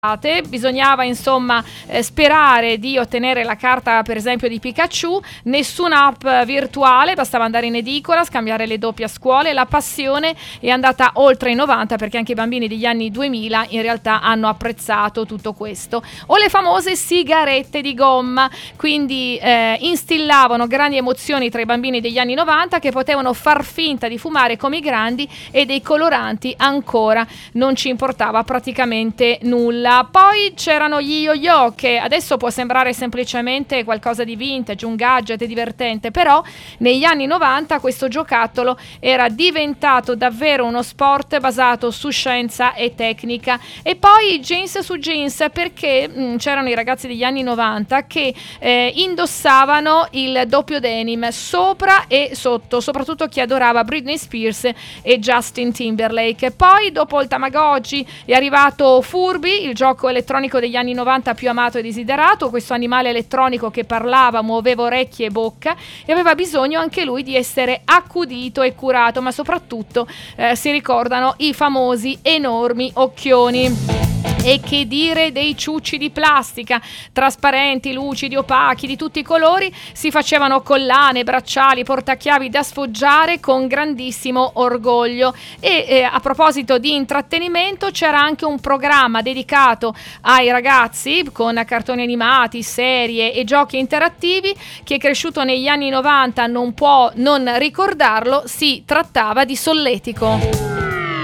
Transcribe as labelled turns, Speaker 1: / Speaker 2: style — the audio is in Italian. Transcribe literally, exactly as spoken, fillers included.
Speaker 1: Bisognava insomma eh, sperare di ottenere la carta per esempio di Pikachu, nessuna app virtuale, bastava andare in edicola, scambiare le doppie a scuole. La passione è andata oltre i novanta, perché anche i bambini degli anni duemila in realtà hanno apprezzato tutto questo. O le famose sigarette di gomma, quindi eh, instillavano grandi emozioni tra i bambini degli anni novanta, che potevano far finta di fumare come i grandi, e dei coloranti ancora non ci importava praticamente nulla. Poi c'erano gli yo-yo, che adesso può sembrare semplicemente qualcosa di vintage, un gadget divertente, però negli anni novanta questo giocattolo era diventato davvero uno sport basato su scienza e tecnica. E poi jeans su jeans, perché mh, c'erano i ragazzi degli anni novanta che eh, indossavano il doppio denim sopra e sotto, soprattutto chi adorava Britney Spears e Justin Timberlake. Poi dopo il Tamagotchi è arrivato Furby, il gioco elettronico degli anni novanta più amato e desiderato, questo animale elettronico che parlava, muoveva orecchie e bocca e aveva bisogno anche lui di essere accudito e curato, ma soprattutto eh, si ricordano i famosi enormi occhioni. E che dire dei ciucci di plastica, trasparenti, lucidi, opachi, di tutti i colori. Si facevano collane, bracciali, portachiavi da sfoggiare con grandissimo orgoglio. E eh, a proposito di intrattenimento, c'era anche un programma dedicato ai ragazzi con cartoni animati, serie e giochi interattivi. Chi è cresciuto negli anni novanta non può non ricordarlo, si trattava di Solletico.